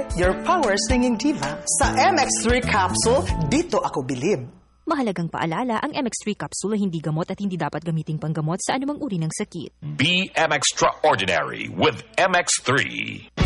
Your power singing diva. Sa MX3 capsule, dito ako bilib. Mahalagang paalala, ang MX3 capsule ay hindi gamot at hindi dapat gamiting panggamot sa anumang uri ng sakit. Be extraordinary with MX3.